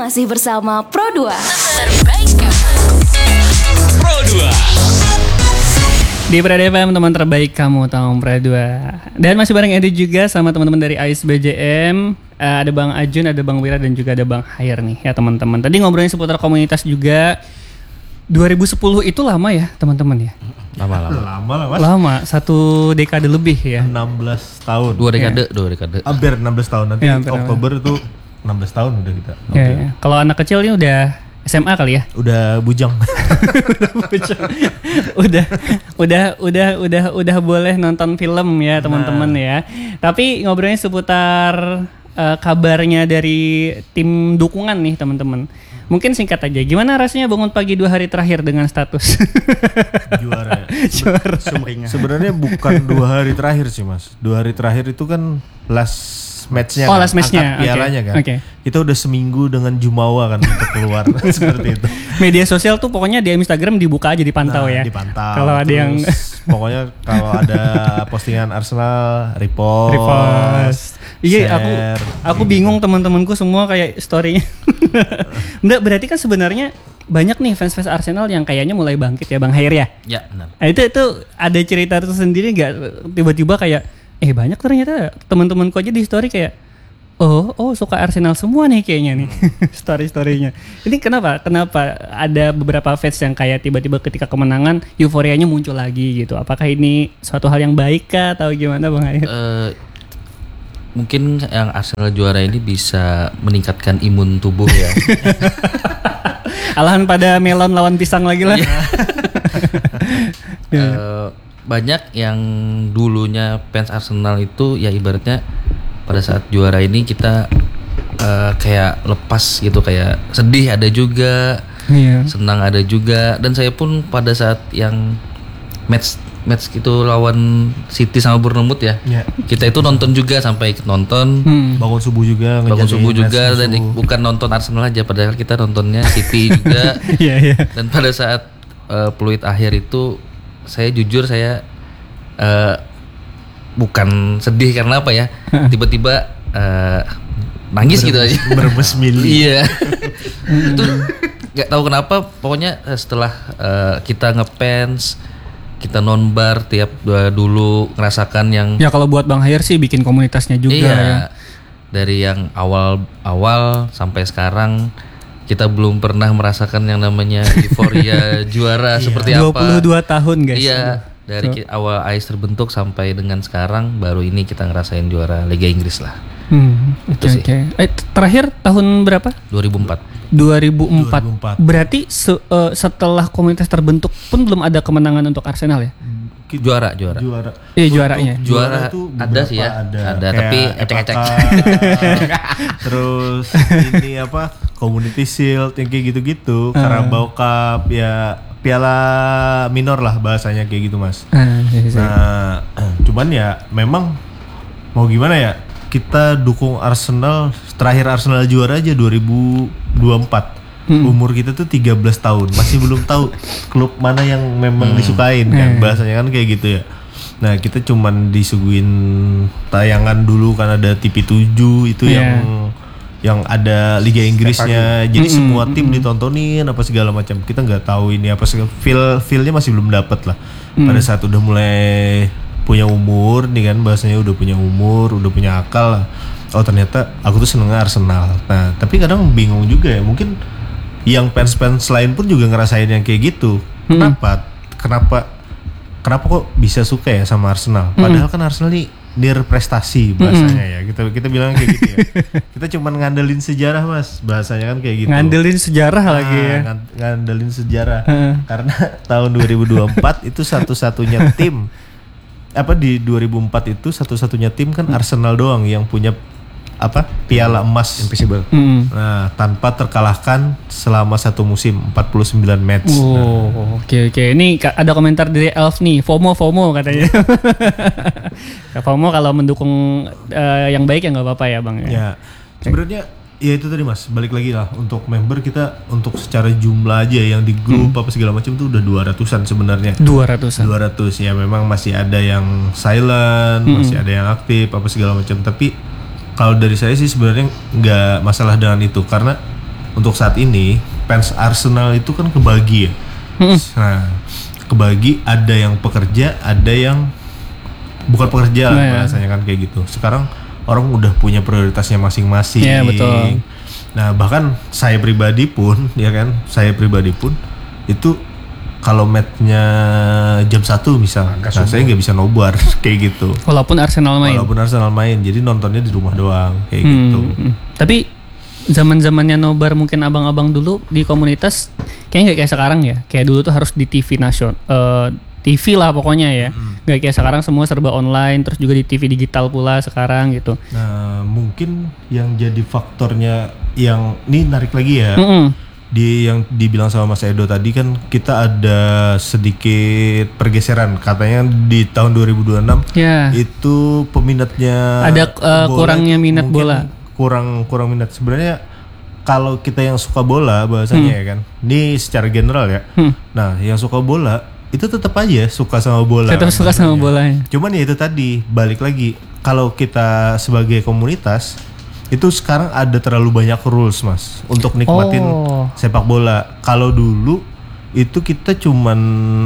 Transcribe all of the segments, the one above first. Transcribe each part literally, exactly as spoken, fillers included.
masih bersama Pro dua. Pro dua. Di Pro dua F M, teman terbaik kamu tahun Pro dua. Dan masih bareng Edu juga sama teman-teman dari A I S B J M. Uh, ada Bang Ajun, ada Bang Wira, dan juga ada Bang Hair nih ya teman-teman. Tadi ngobrolin seputar komunitas juga. dua ribu sepuluh itu lama ya teman-teman ya? Lama-lama. Lama lah mas. Lama, satu dekade lebih ya. enam belas tahun. Dua dekade, dua dekade. Hampir enam belas tahun. Nanti Ya, hampir Oktober itu enam belas tahun udah kita. Ya, ya. Kalau anak kecil ini udah S M A kali ya? Udah bujang. udah udah udah udah udah boleh nonton film ya teman-teman Nah. ya. Tapi ngobrolnya seputar uh, kabarnya dari tim dukungan nih teman-teman. Mungkin singkat aja, gimana rasanya bangun pagi dua hari terakhir dengan status Juara. juara? Sebenarnya bukan dua hari terakhir sih mas. Dua hari terakhir itu kan last matchnya. Oh, kan? last matchnya. Angkat pialanya Oke. kan. Oke. Kita udah seminggu dengan jumawa kan untuk keluar seperti itu. Media sosial tuh pokoknya di Instagram dibuka aja dipantau Nah, ya. Dipantau. Kalau ada yang Terus pokoknya kalau ada postingan Arsenal repost. repost. Iya, aku share, aku gitu. bingung teman-temanku semua kayak story-nya. Enggak, berarti kan sebenarnya banyak nih fans-fans Arsenal yang kayaknya mulai bangkit ya Bang Hair ya. Ya, benar. Nah, itu itu ada cerita tersendiri nggak tiba-tiba kayak eh banyak ternyata teman-temanku aja di story kayak oh oh suka Arsenal semua nih kayaknya nih story-storynya. Ini kenapa? Kenapa ada beberapa fans yang kayak tiba-tiba ketika kemenangan euforianya muncul lagi gitu? Apakah ini suatu hal yang baik kah atau gimana Bang Hair? Eh, mungkin yang Arsenal juara ini bisa meningkatkan imun tubuh ya. Alahan pada melon lawan pisang lagi lah. Eh, banyak yang dulunya fans Arsenal itu ya ibaratnya pada saat juara ini kita eh, kayak lepas gitu, kayak sedih ada juga, Iya. senang ada juga. Dan saya pun pada saat yang match match itu lawan City sama Bournemouth ya, Ya. kita itu nonton juga sampai ikut nonton. Hmm. Bangun subuh juga. Bangun ngejagain subuh match juga dan subuh. bukan nonton Arsenal aja, padahal kita nontonnya City juga. Iya iya. Dan pada saat uh, peluit akhir itu saya jujur saya uh, bukan sedih karena apa ya, tiba-tiba uh, nangis gitu aja. Berbesmili. Iya. Itu nggak tahu kenapa, pokoknya uh, setelah uh, kita ngefans, kita nonbar tiap uh, dulu ngerasakan yang Ya kalau buat Bang Hair sih bikin komunitasnya juga iya, ya. dari yang awal-awal sampai sekarang kita belum pernah merasakan yang namanya euforia juara seperti dua apa. puluh dua tahun guys. Iya, dari ki- awal A I S terbentuk sampai dengan sekarang baru ini kita ngerasain juara Liga Inggris lah. Hmm, Itu oke sih. oke. Eh t- terakhir tahun berapa? dua ribu empat. dua ribu empat. dua ribu empat. Berarti se- eh, setelah komunitas terbentuk pun belum ada kemenangan untuk Arsenal ya? Juara, juara. Juara. Iya, juaranya. Untuk Juara itu ada beberapa sih ya. Ada, Ada, Kayak tapi F A ecek-ecek. Cup, terus ini apa? Community Shield yang kayak gitu-gitu, Carabao Cup ya, piala minor lah bahasanya kayak gitu mas. Ah, iya, iya. Nah, cuman ya memang mau gimana ya, kita dukung Arsenal. Terakhir Arsenal juara aja dua ribu dua puluh empat. Hmm. Umur kita tuh tiga belas tahun, masih belum tahu klub mana yang memang disukain kan, Hmm. bahasanya kan kayak gitu ya. Nah, kita cuman disuguhin tayangan dulu kan, ada T V tujuh itu Yeah. yang yang ada Liga Inggrisnya. Jadi Mm-mm, semua tim ditontonin apa segala macam. Kita nggak tahu ini apa segala, feel feelnya masih belum dapat lah. Pada saat udah mulai punya umur nih kan, bahasanya udah punya umur, udah punya akal lah. Oh ternyata aku tuh seneng Arsenal. Nah tapi kadang bingung juga ya, mungkin yang fans-fans lain pun juga ngerasain yang kayak gitu. Kenapa? Kenapa? Kenapa kok bisa suka ya sama Arsenal? Padahal kan Arsenal nih near prestasi bahasanya ya. Kita kita bilang kayak gitu ya. Kita cuma ngandelin sejarah mas, bahasanya kan kayak gitu. Ngandelin sejarah Nah, lagi ya. ngan- Ngandelin sejarah. Heeh. Karena tahun dua ribu dua puluh empat itu satu-satunya tim apa di dua ribu empat itu satu-satunya tim kan Arsenal doang yang punya apa piala emas invisible. Mm. Nah, tanpa terkalahkan selama satu musim empat puluh sembilan match. Nah, Oh, oke oke. Ini ka- ada komentar dari Elf nih, FOMO FOMO katanya. Ya, FOMO kalau mendukung eh, yang baik ya nggak apa-apa ya bang. ya, sebenarnya ya itu tadi mas, balik lagi lah untuk member kita, untuk secara jumlah aja yang di grup apa segala macam tuh udah dua ratusan sebenarnya. Dua ratusan. dua ratus ya, memang masih ada yang silent, masih ada yang aktif apa segala macam. Tapi kalau dari saya sih sebenarnya nggak masalah dengan itu, karena untuk saat ini fans Arsenal itu kan kebagi ya. Mm-mm. Nah, kebagi ada yang pekerja, ada yang bukan pekerja lah Nah, ya. bahasanya kan kayak gitu. Sekarang orang udah punya prioritasnya masing-masing. Iya, betul. Nah, bahkan saya pribadi pun, ya kan, saya pribadi pun itu kalau matchnya jam satu misal, nah saya nggak bisa nobar kayak gitu. Walaupun Arsenal main. Walaupun Arsenal main, jadi nontonnya di rumah doang kayak Hmm, gitu. hmm. Tapi zaman-zamannya nobar mungkin abang-abang dulu di komunitas kayaknya nggak kayak sekarang ya. Kayak dulu tuh harus di T V nasional, uh, T V lah pokoknya ya. Nggak kayak sekarang semua serba online, terus juga di T V digital pula sekarang gitu. Nah, mungkin yang jadi faktornya yang ini narik lagi ya. Mm-mm. Di yang dibilang sama Mas Edo tadi kan kita ada sedikit pergeseran katanya di tahun dua ribu dua puluh enam Ya. itu peminatnya Ada, uh, bola kurangnya itu minat mungkin bola. kurang kurang minat sebenarnya kalau kita yang suka bola bahasanya Hmm. ya kan ini secara general ya. Hmm. Nah yang suka bola itu tetap aja suka sama bola Tetap kan suka sama bahasanya. bolanya. Cuman ya itu tadi balik lagi kalau kita sebagai komunitas itu sekarang ada terlalu banyak rules mas untuk nikmatin Oh. sepak bola. Kalau dulu itu kita cuman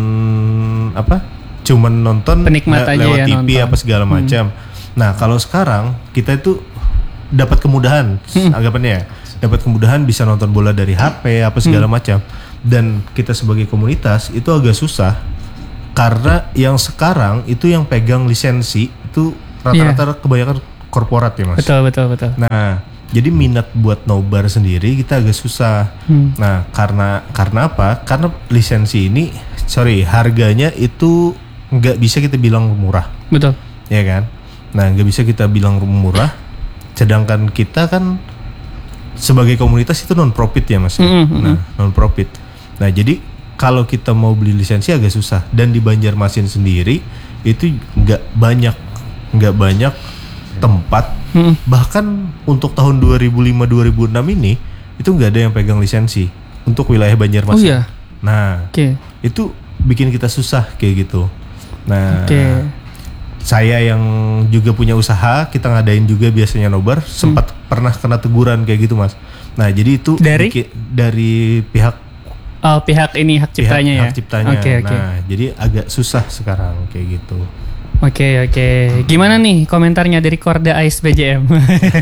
apa? Cuman nonton Penikmat le- aja lewat ya T V nonton. apa segala macam. Nah kalau sekarang kita itu dapat kemudahan Hmm. anggapannya ya. Dapat kemudahan bisa nonton bola dari H P apa segala Hmm. macam. Dan kita sebagai komunitas itu agak susah karena yang sekarang itu yang pegang lisensi itu rata-rata kebanyakan korporat ya mas. Betul, betul, betul. Nah, jadi minat buat nobar sendiri kita agak susah. Hmm. Nah, karena karena apa? Karena lisensi ini, sorry, harganya itu nggak bisa kita bilang murah, Betul. ya kan? Nah, nggak bisa kita bilang murah. Sedangkan kita kan sebagai komunitas itu non profit ya mas. Mm-mm, mm-mm. Nah, non profit. Nah, jadi kalau kita mau beli lisensi agak susah. Dan di Banjarmasin sendiri itu nggak banyak, nggak banyak tempat. Mm-mm. Bahkan untuk tahun dua ribu lima dua ribu enam ini itu nggak ada yang pegang lisensi untuk wilayah Banjarmasin. Oh iya. Nah, Oke. itu bikin kita susah kayak gitu. Nah, Oke. saya yang juga punya usaha, kita ngadain juga biasanya nobar, sempat pernah kena teguran kayak gitu, Mas. Nah, jadi itu Dari? bikin- dari pihak Oh, pihak ini hak pihak ciptanya ya. hak ciptanya. Oke, oke. Nah, jadi agak susah sekarang kayak gitu. Oke, oke. Gimana nih komentarnya dari Korda Ice B J M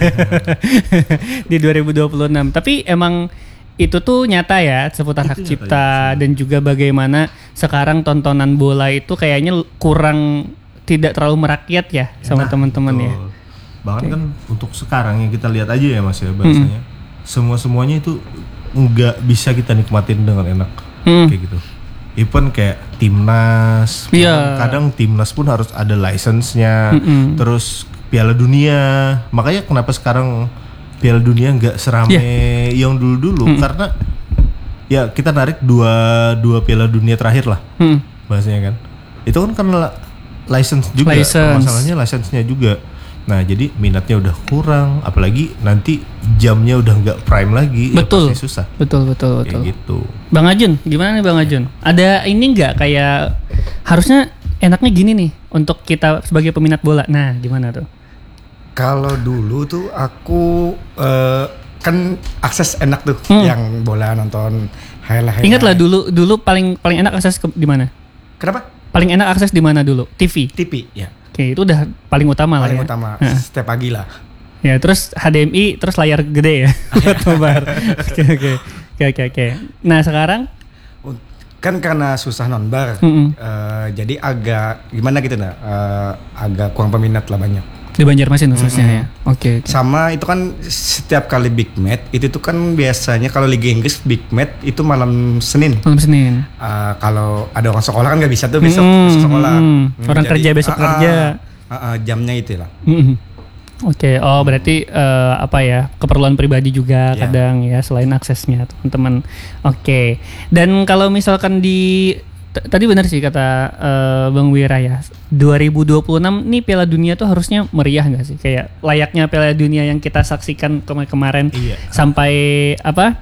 di dua ribu dua puluh enam? Tapi emang itu tuh nyata ya seputar Itu hak nyata, cipta dan juga bagaimana sekarang tontonan bola itu kayaknya kurang tidak terlalu merakyat ya sama Nah, teman-teman ya. betul. Bahkan kan untuk sekarang yang kita lihat aja ya Mas ya bahasanya. Semua-semuanya itu nggak bisa kita nikmatin dengan enak Hmm. kayak gitu. Even kayak timnas, Iya. kadang timnas pun harus ada license-nya, Mm-mm. terus Piala Dunia. Makanya kenapa sekarang Piala Dunia nggak serame yang dulu-dulu karena ya kita narik dua dua Piala Dunia terakhir lah Hmm. bahasanya kan. Itu kan karena license juga, License. masalahnya license-nya juga. Nah jadi minatnya udah kurang, apalagi nanti jamnya udah nggak prime lagi, ya Betul. pasti susah. Betul, betul, betul. Kayak gitu. Bang Ajun, gimana nih Bang Ajun? Ada ini nggak kayak harusnya enaknya gini nih untuk kita sebagai peminat bola. Nah, gimana tuh? Kalau dulu tuh aku eh, kan akses enak tuh, Hmm. yang bola nonton highlight. Ingat lah dulu dulu paling paling enak akses ke, di mana? Kenapa? Paling enak akses di mana dulu? T V. T V ya. Oke, itu udah paling utama Paling lah ya. utama Heeh. setiap pagi lah. Ya, terus H D M I, terus layar gede ya buat nobar. Oke, oke. Oke, oke, oke. Nah, sekarang Un- Kan karena susah nonbar, Mm-mm. eh, jadi agak gimana gitu nah, eh, agak kurang peminat lah banyak. di Banjarmasin khususnya ya. Oke, oke. Sama itu kan setiap kali big match itu tuh kan biasanya kalau Liga Inggris big match itu malam Senin. Malam Senin. Uh, kalau ada orang sekolah kan nggak bisa tuh besok, Hmm, besok sekolah. hmm. Hmm, Orang kerja besok ah, kerja. ah, ah, ah, jamnya itu lah. Mm-mm. Oke, oh berarti eh, apa ya keperluan pribadi juga Ya. kadang ya selain aksesnya teman-teman. Oke, dan kalau misalkan di t- tadi benar sih kata eh, Bang Wira ya, dua ribu dua puluh enam nih Piala Dunia tuh harusnya meriah nggak sih? Kayak layaknya Piala Dunia yang kita saksikan kema- kemarin Iya. sampai apa?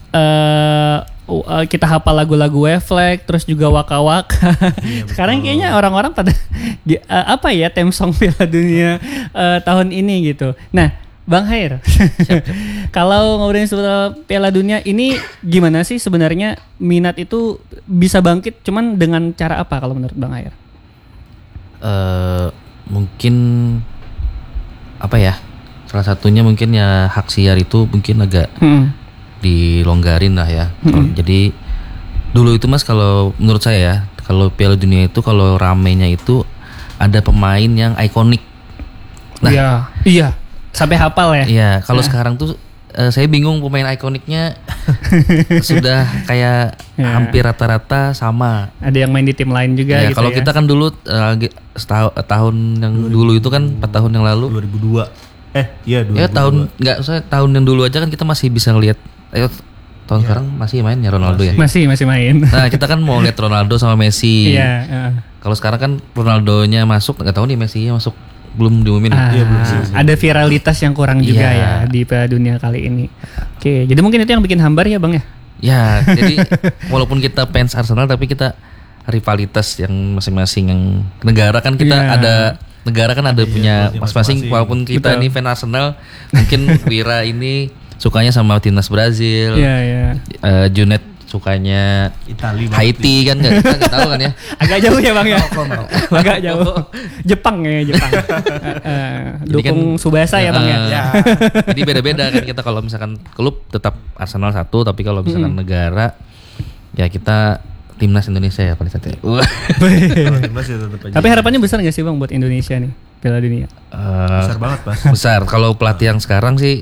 eh uh, uh, kita hafal lagu-lagu Weflek terus juga waka-waka. Sekarang kayaknya orang-orang pada gi- uh, apa ya theme song Piala Dunia uh, tahun ini gitu. Nah, Bang Hair. Kalau ngobrolin soal Piala Dunia ini gimana sih sebenarnya minat itu bisa bangkit cuman dengan cara apa kalau menurut Bang Hair? Eh, mungkin apa ya? Salah satunya mungkin ya hak siar itu mungkin agak Hmm. dilonggarin lah ya. Hmm. Jadi dulu itu Mas kalau menurut saya ya, kalau Piala Dunia itu kalau ramenya itu ada pemain yang ikonik. Nah, Iya, iya. Sampai hafal ya. iya, kalau sekarang tuh eh, saya bingung pemain ikoniknya sudah kayak Ya. hampir rata-rata sama. Ada yang main di tim lain juga Ya, gitu kalau ya. kita kan dulu eh, ge- setahun tahun yang dulu itu kan empat tahun yang lalu. dua ribu dua Eh, iya dua ribu dua. Ya tahun nggak saya tahun yang dulu aja kan kita masih bisa ngelihat. Ayo tahun sekarang masih main ya Ronaldo ya. masih masih main. Nah kita kan mau lihat Ronaldo sama Messi. Iya, heeh. Kalau sekarang kan Ronaldonya masuk nggak tahu nih Messi-nya masuk belum diumumin. Ah, Iya, belum sih. ada viralitas yang kurang juga ya Iya. di Piala Dunia kali ini. Oke, jadi mungkin itu yang bikin hambar ya Bang ya. Ya jadi walaupun kita fans Arsenal tapi kita rivalitas yang masing-masing yang negara kan kita Iya. ada negara kan ada punya punya masing-masing masing-masing. walaupun kita Betul. nih fan Arsenal mungkin Wira ini sukanya sama timnas Brazil. Iya, iya. Eh, Junet sukanya Itali banget Haiti kan nggak kita nggak tahu kan ya. Agak jauh ya Bang ya. Agak jauh. Jepang ya Jepang. Eh, eh, Jadi kan- dukung Subasa ya Bang ya. Eh, Jadi beda-beda kan kita kalau misalkan klub tetap Arsenal satu tapi kalau misalkan negara ya kita timnas Indonesia ya pada saat itu. Wah. Kalau timnas ya tetap aja. Tapi harapannya besar gak sih Bang buat Indonesia nih Piala Dunia? Eh, Besar banget, Mas. besar. Kalau pelatih yang sekarang sih